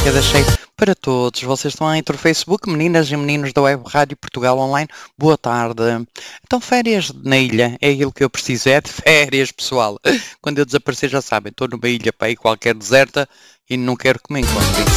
que deixei para todos. Vocês estão aí entre o Facebook, meninas e meninos da Web Rádio Portugal Online. Boa tarde. Então, férias na ilha, é aquilo que eu preciso, é de férias, pessoal. Quando eu desaparecer, já sabem, estou numa ilha para ir qualquer deserta e não quero que me encontrem.